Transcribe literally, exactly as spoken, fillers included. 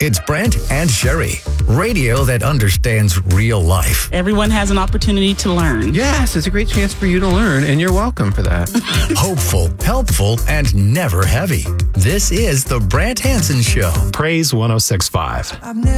It's Brent and Sherry, radio that understands real life. Everyone has an opportunity to learn. Yes, it's a great chance for you to learn, and you're welcome for that. Hopeful, helpful, and never heavy. This is the Brant Hansen Show. Praise one oh six point five.